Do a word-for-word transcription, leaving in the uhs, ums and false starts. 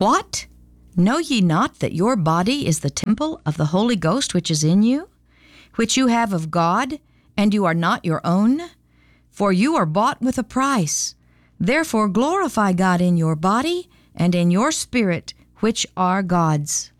What? Know ye not that your body is the temple of the Holy Ghost which is in you, which you have of God, and you are not your own? For you are bought with a price. Therefore glorify God in your body and in your spirit, which are God's.